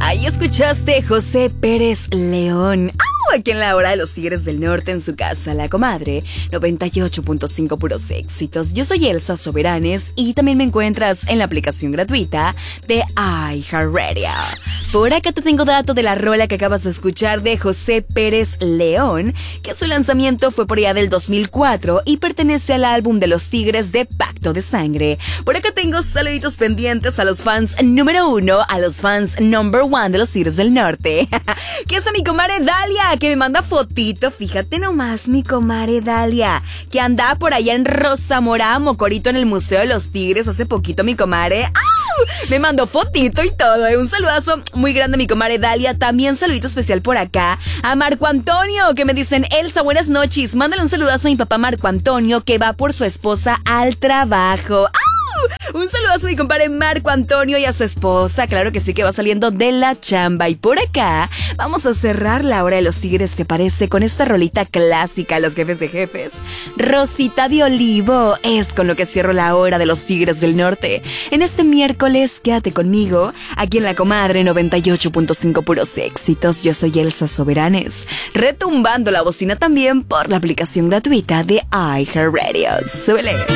Ahí escuchaste José Pérez León. Aquí en la hora de los Tigres del Norte, en su casa, La Comadre, 98.5 puros éxitos. Yo soy Elsa Soberanes y también me encuentras en la aplicación gratuita de iHeartRadio. Por acá te tengo dato de la rola que acabas de escuchar de José Pérez León, que su lanzamiento fue por allá del 2004 y pertenece al álbum de los Tigres de Pacto de Sangre. Por acá tengo saluditos pendientes a los fans número 1, a los fans number 1 de los Tigres del Norte. ¿Qué es a mi comadre Dalia? Que me manda fotito, fíjate nomás mi comadre Dalia, que andaba por allá en Rosa Mora, Mocorito, en el Museo de los Tigres hace poquito mi comadre. ¡Au! Me mandó fotito y todo, Un saludazo muy grande a mi comadre Dalia. También saludito especial por acá a Marco Antonio, que me dicen: Elsa, buenas noches, mándale un saludazo a mi papá Marco Antonio, que va por su esposa al trabajo. ¡Ah! Un saludazo a mi compadre Marco Antonio y a su esposa, claro que sí, que va saliendo de la chamba. Y por acá vamos a cerrar la hora de los Tigres, ¿te parece? Con esta rolita clásica, Los Jefes de Jefes. Rosita de Olivo es con lo que cierro la hora de los Tigres del Norte. En este miércoles, quédate conmigo, aquí en La Comadre 98.5 puros éxitos. Yo soy Elsa Soberanes, retumbando la bocina también por la aplicación gratuita de iHeartRadio. ¡Súbele!